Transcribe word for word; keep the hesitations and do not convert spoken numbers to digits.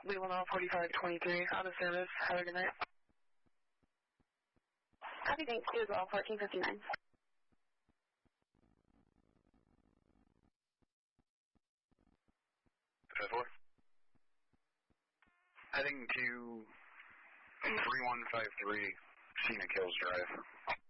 Lee one oh forty-five twenty-three, out of service. Have a good night. Copy, thanks. You as well, fourteen fifty-nine. ten four. Heading to three one five three, Scenic Hills Drive.